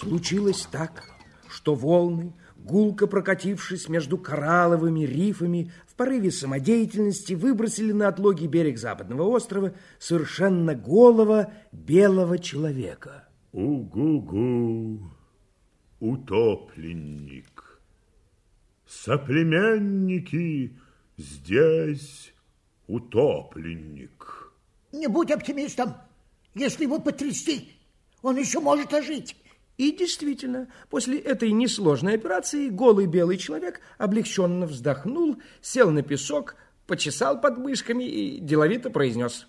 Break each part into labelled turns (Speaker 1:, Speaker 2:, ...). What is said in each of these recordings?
Speaker 1: Случилось так, что волны, гулко прокатившись между коралловыми рифами, в порыве самодеятельности выбросили на отлогий берег западного острова совершенно голого белого человека.
Speaker 2: Угу-гу, утопленник. Соплеменники, здесь утопленник.
Speaker 3: Не будь оптимистом. Если его потрясти, он еще может ожить.
Speaker 1: И действительно, после этой несложной операции голый белый человек облегченно вздохнул, сел на песок, почесал подмышками и деловито произнес: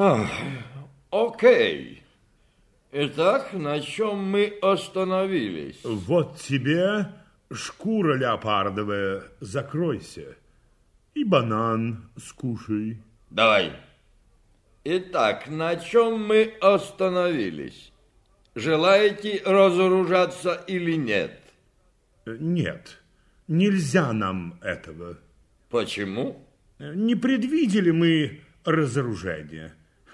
Speaker 4: окей. Итак, на чем мы остановились?
Speaker 2: Вот тебе шкура леопардовая, закройся. И банан скушай.
Speaker 4: Давай. Итак, на чем мы остановились? Желаете разоружаться или нет?
Speaker 2: Нет, нельзя нам этого.
Speaker 4: Почему?
Speaker 2: Не предвидели мы разоружения.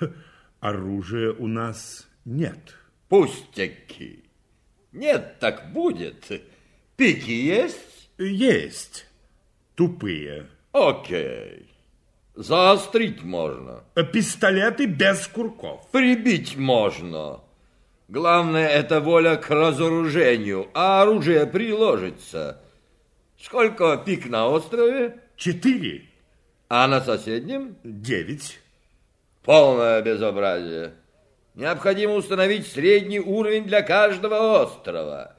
Speaker 2: Оружия у нас нет.
Speaker 4: Пустяки. Нет, так будет. Пики есть?
Speaker 2: Есть. Тупые.
Speaker 4: Окей. Заострить можно.
Speaker 2: Пистолеты без курков.
Speaker 4: Прибить можно. Главное, это воля к разоружению, а оружие приложится. Сколько пик на острове?
Speaker 2: 4.
Speaker 4: А на соседнем?
Speaker 2: 9.
Speaker 4: Полное безобразие. Необходимо установить средний уровень для каждого острова.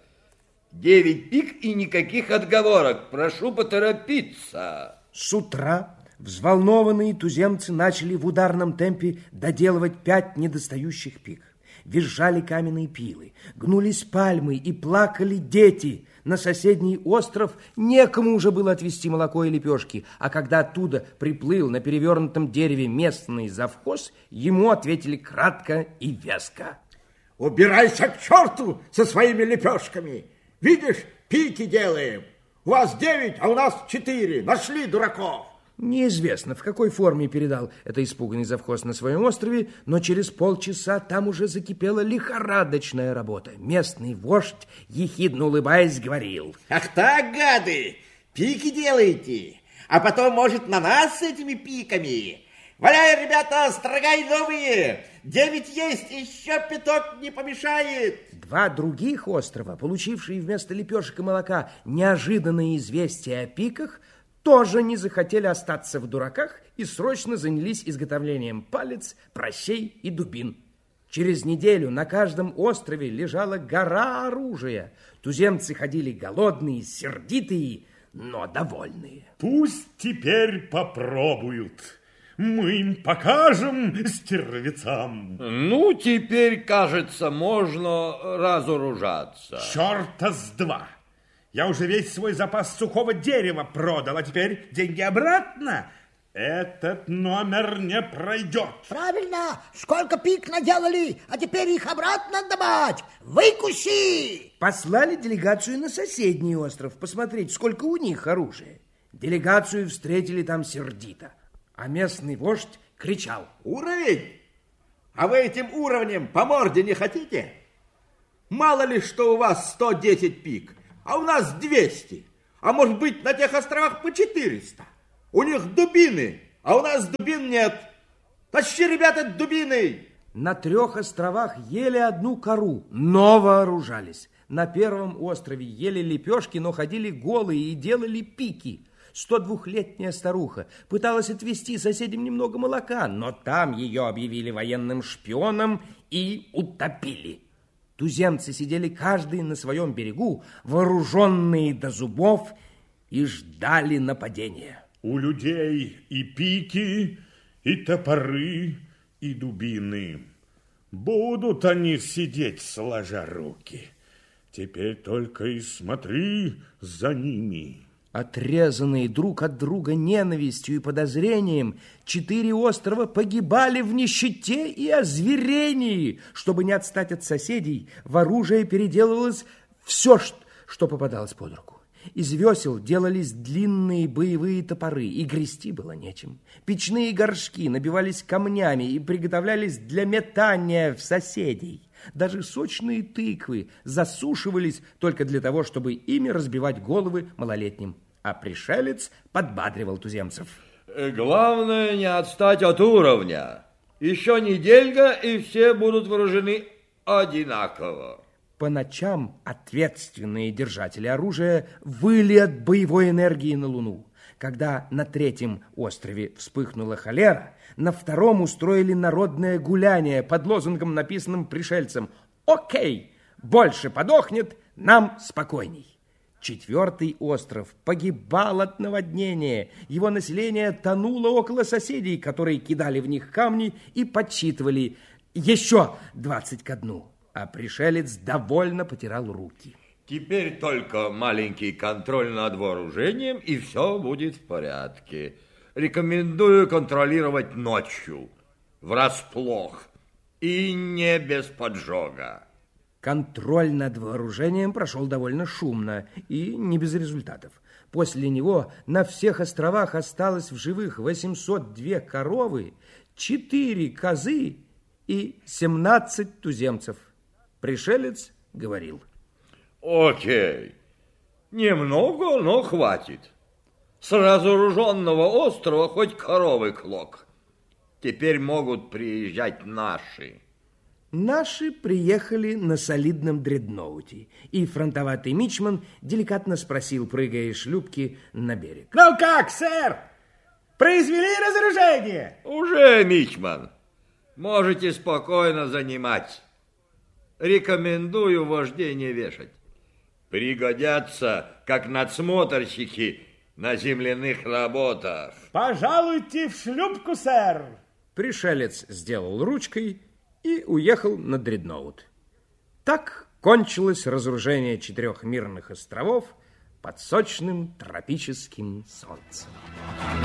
Speaker 4: 9 пик и никаких отговорок. Прошу поторопиться.
Speaker 1: С утра взволнованные туземцы начали в ударном темпе доделывать 5 недостающих пик. Визжали каменные пилы, гнулись пальмы и плакали дети. На соседний остров некому уже было отвезти молоко и лепешки, а когда оттуда приплыл на перевернутом дереве местный завхоз, ему ответили кратко и веско:
Speaker 5: убирайся к черту со своими лепешками. Видишь, пики делаем. У вас 9, а у нас 4. Нашли дураков.
Speaker 1: Неизвестно, в какой форме передал это испуганный завхоз на своем острове, но через полчаса там уже закипела лихорадочная работа. Местный вождь, ехидно улыбаясь, говорил:
Speaker 5: ах так, гады, пики делаете, а потом, может, на нас с этими пиками? Валяй, ребята, строгай новые. 9 есть, еще 5 не помешает.
Speaker 1: 2 других острова, получившие вместо лепешек и молока неожиданные известия о пиках, тоже не захотели остаться в дураках и срочно занялись изготовлением палец, прощей и дубин. Через неделю на каждом острове лежала гора оружия. Туземцы ходили голодные, сердитые, но довольные.
Speaker 2: Пусть теперь попробуют. Мы им покажем, стервецам.
Speaker 4: Ну, теперь, кажется, можно разоружаться.
Speaker 2: Черта с 2. Я уже весь свой запас сухого дерева продал, а теперь деньги обратно. Этот номер не пройдет.
Speaker 3: Правильно. Сколько пик наделали, а теперь их обратно отдавать. Выкуси!
Speaker 1: Послали делегацию на соседний остров посмотреть, сколько у них оружия. Делегацию встретили там сердито, а местный вождь кричал:
Speaker 5: уровень? А вы этим уровнем по морде не хотите? Мало ли, что у вас 110 пик, а у нас 200. А может быть, на тех островах по 400. У них дубины, а у нас дубин нет. Тащи, ребята, дубины.
Speaker 1: На 3 островах ели одну кору, но вооружались. На первом острове ели лепешки, но ходили голые и делали пики. 102-летняя старуха пыталась отвезти соседям немного молока, но там ее объявили военным шпионом и утопили. Туземцы сидели каждый на своем берегу, вооруженные до зубов, и ждали нападения.
Speaker 2: У людей и пики, и топоры, и дубины. Будут они сидеть, сложа руки. Теперь только и смотри за ними.
Speaker 1: Отрезанные друг от друга ненавистью и подозрением, 4 острова погибали в нищете и озверении. Чтобы не отстать от соседей, в оружие переделывалось все, что попадалось под руку. Из весел делались длинные боевые топоры, и грести было нечем. Печные горшки набивались камнями и приготовлялись для метания в соседей. Даже сочные тыквы засушивались только для того, чтобы ими разбивать головы малолетним. А пришелец подбадривал туземцев.
Speaker 4: Главное не отстать от уровня. Еще неделька, и все будут вооружены одинаково.
Speaker 1: По ночам ответственные держатели оружия выли от боевой энергии на Луну. Когда на 3-м острове вспыхнула холера, на 2-м устроили народное гуляние под лозунгом, написанным пришельцам: «Окей, больше подохнет, нам спокойней». 4-й остров погибал от наводнения. Его население тонуло около соседей, которые кидали в них камни и подсчитывали еще 20 ко дну. А пришелец довольно потирал руки.
Speaker 4: Теперь только маленький контроль над вооружением, и все будет в порядке. Рекомендую контролировать ночью, врасплох, и не без поджога.
Speaker 1: Контроль над вооружением прошел довольно шумно и не без результатов. После него на всех островах осталось в живых 802 коровы, 4 козы и 17 туземцев. Пришелец говорил:
Speaker 4: Окей, немного, но хватит. С разоруженного острова хоть коровы клок. Теперь могут приезжать наши.
Speaker 1: Наши приехали на солидном дредноуте, и фронтоватый мичман деликатно спросил, прыгая из шлюпки на берег:
Speaker 2: Ну как, сэр? Произвели разоружение?
Speaker 4: Уже, мичман. Можете спокойно занимать. Рекомендую вождей не вешать. Пригодятся, как надсмотрщики на земляных работах.
Speaker 2: Пожалуйте в шлюпку, сэр.
Speaker 1: Пришелец сделал ручкой и уехал на дредноут. Так кончилось разоружение 4 мирных островов под сочным тропическим солнцем.